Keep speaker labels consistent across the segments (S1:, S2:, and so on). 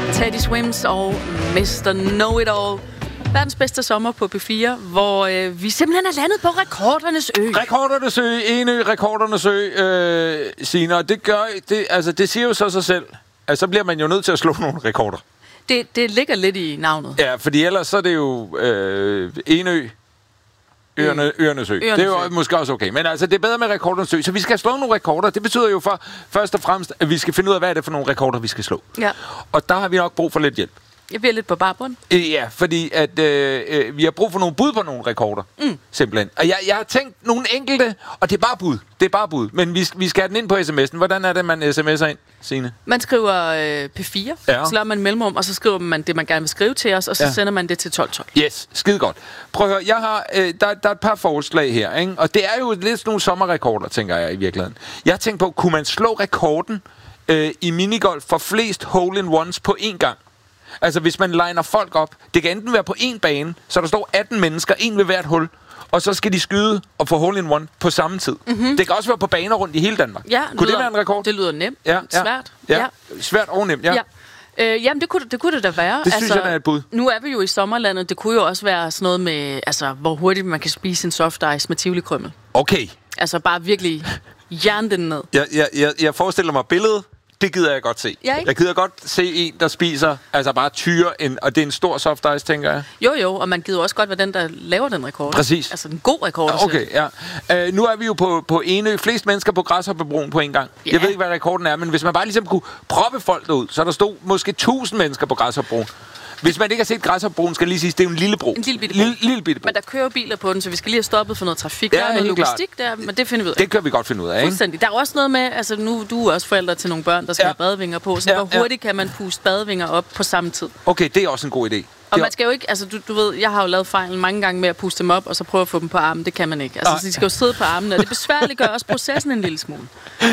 S1: Teddy Swims og Mr. Know-It-All. Verdens bedste sommer på P4, hvor vi simpelthen er landet på rekordernes ø.
S2: Rekordernes ø, Enø, rekordernes ø, Signe. Og det siger jo så sig selv, at så bliver man jo nødt til at slå nogle rekorder.
S1: Det ligger lidt i navnet.
S2: Ja, fordi ellers så er det jo Enø. Øernes ø. Det er jo måske også okay. Men altså, det er bedre med rekordernes ø. Så vi skal slå nogle rekorder. Det betyder jo først og fremmest, at vi skal finde ud af, hvad er det for nogle rekorder, vi skal slå.
S1: Ja.
S2: Og der har vi nok brug for lidt hjælp.
S1: Jeg bliver lidt på barbund.
S2: Ja, fordi at vi har brug for nogle bud på nogle rekorder. Simpelthen. Og jeg har tænkt nogle enkelte, og det er bare bud. Det er bare bud. Men vi skal have den ind på sms'en. Hvordan er det, man sms'er ind, Signe?
S1: Man skriver P4, så laver man mellemrum, og så skriver man det, man gerne vil skrive til os, og så sender man det til 1212.
S2: Yes, skide godt. Prøv at høre, jeg har, der er et par forslag her, ikke? Og det er jo lidt sådan nogle sommerrekorder, tænker jeg i virkeligheden. Jeg har tænkt på, kunne man slå rekorden i minigolf for flest hole-in-ones på én gang? Altså, hvis man liner folk op, det kan enten være på én bane, så der står 18 mennesker, en ved hvert hul, og så skal de skyde og få hole-in-one på samme tid. Mm-hmm. Det kan også være på baner rundt i hele Danmark.
S1: Ja,
S2: kunne det være en rekord?
S1: Det lyder nemt.
S2: Ja,
S1: svært.
S2: Ja. Svært og nemt, ja.
S1: Jamen, det kunne det da være.
S2: Det synes jeg, der er et bud.
S1: Nu er vi jo i sommerlandet. Det kunne jo også være sådan noget med, altså, hvor hurtigt man kan spise en soft ice med tivoli-krymmel.
S2: Okay.
S1: Altså, bare virkelig jern den ned.
S2: Jeg forestiller mig billedet. Det gider jeg godt se.
S1: Ja,
S2: jeg gider godt se en, der spiser, altså bare tyre, og det er en stor soft ice, tænker jeg.
S1: Jo, og man gider også godt være den, der laver den rekord.
S2: Præcis.
S1: Altså en god rekord.
S2: Okay, ja. Nu er vi jo på Enø. Flest mennesker på Græshoppebroen på en gang. Yeah. Jeg ved ikke, hvad rekorden er, men hvis man bare ligesom kunne proppe folk derud, så der stod måske 1000 mennesker på Græshoppebroen. Hvis man ikke har set Græshoppebroen, skal jeg lige sige, det er jo en lille bro.
S1: En lille bitte bro.
S2: Lille bitte bro.
S1: Men der kører biler på den, så vi skal lige have stoppet for noget trafik. Der er noget logistik der, men det finder vi ud af.
S2: Det kan vi godt finde ud af, ikke?
S1: Fuldstændig. Der er også noget med, altså nu du er også forældre til nogle børn, der skal have badevinger på, så hvor hurtigt kan man puste badevinger op på samme tid?
S2: Okay, det er også en god idé.
S1: Og man skal jo ikke, altså du ved, jeg har jo lavet fejlen mange gange med at puste dem op, og så prøve at få dem på armen. Det kan man ikke. Altså, de skal jo sidde på armene, og det besværliggør også processen en lille smule.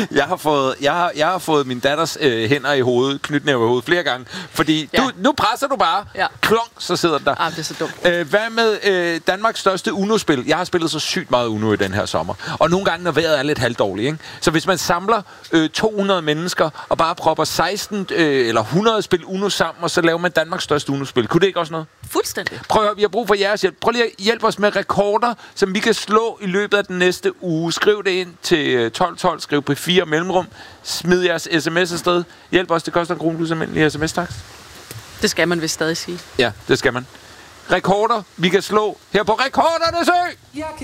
S2: Jeg har fået min datters hænder i hovedet, knytnæve i hovedet flere gange, fordi nu presser du bare, klonk, så sidder den der.
S1: Det er så dumt.
S2: Hvad med Danmarks største Uno-spil? Jeg har spillet så sygt meget Uno i den her sommer, og nogle gange, når vejret er lidt halvdårligt, ikke? Så hvis man samler 200 mennesker, og bare propper 16 eller 100 spil Uno sammen, og så laver man Danmarks største Uno-spil, kunne det ikke også noget?
S1: Fuldstændig.
S2: Prøv at høre, vi har brug for jeres hjælp. Prøv lige at hjælpe os med rekorder, som vi kan slå i løbet af den næste uge. Skriv det ind til 1212, skriv på 4 mellemrum, smid jeres sms afsted. Hjælp os, det koster en krone plus almindelig sms-taks.
S1: Det skal man vist stadig sige.
S2: Ja, det skal man. Rekorder, vi kan slå her på Rekordernes Ø!